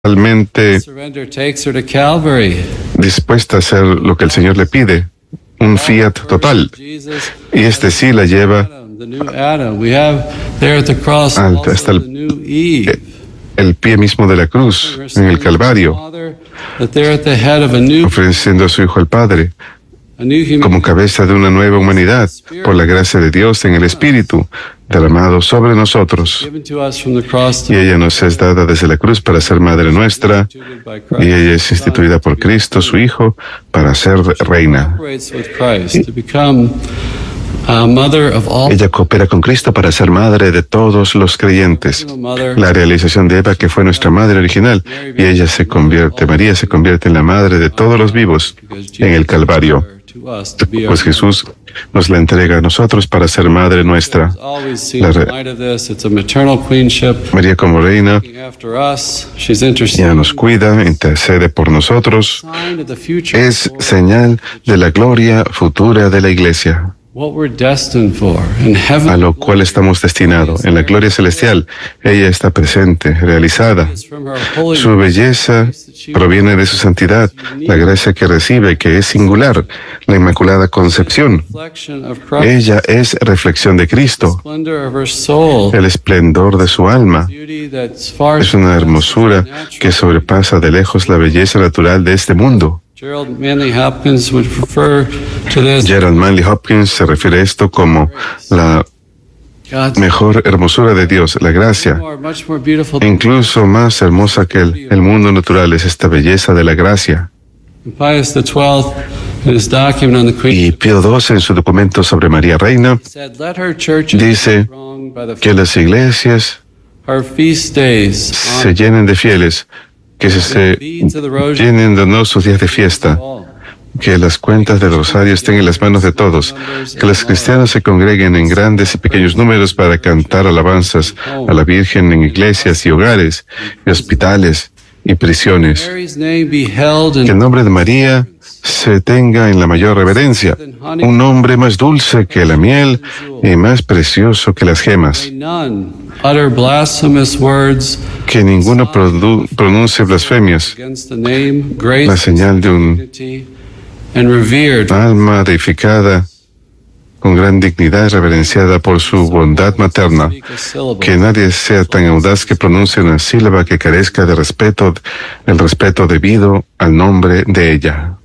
totalmente dispuesta a hacer lo que el Señor le pide, un fiat total. Y este sí la lleva hasta el pie mismo de la cruz, en el Calvario, ofreciendo a su Hijo al Padre como cabeza de una nueva humanidad, por la gracia de Dios en el Espíritu derramado sobre nosotros. Y ella nos es dada desde la cruz para ser Madre nuestra, y ella es instituida por Cristo, su Hijo, para ser reina. Ella coopera con Cristo para ser madre de todos los creyentes. La realización de Eva, que fue nuestra madre original, y María se convierte en la madre de todos los vivos en el Calvario. Pues Jesús nos la entrega a nosotros para ser madre nuestra. María como reina ya nos cuida, intercede por nosotros. Es señal de la gloria futura de la Iglesia, a lo cual estamos destinados. En la gloria celestial, ella está presente, realizada. Su belleza proviene de su santidad, la gracia que recibe, que es singular, la Inmaculada Concepción. Ella es reflexión de Cristo, el esplendor de su alma. Es una hermosura que sobrepasa de lejos la belleza natural de este mundo. Gerald Manley Hopkins se refiere a esto como la mejor hermosura de Dios, la gracia. Incluso más hermosa que el mundo natural es esta belleza de la gracia. Y Pío XII, en su documento sobre María Reina, dice que las iglesias se llenen de fieles, que se llenen de nuevo sus días de fiesta, que las cuentas del rosario estén en las manos de todos, que los cristianos se congreguen en grandes y pequeños números para cantar alabanzas a la Virgen en iglesias y hogares, y hospitales y prisiones. Que el nombre de María se tenga en la mayor reverencia, un nombre más dulce que la miel y más precioso que las gemas. Que ninguno pronuncie blasfemias, la señal de un alma deificada con gran dignidad, reverenciada por su bondad materna. Que nadie sea tan audaz que pronuncie una sílaba que carezca de respeto, el respeto debido al nombre de ella.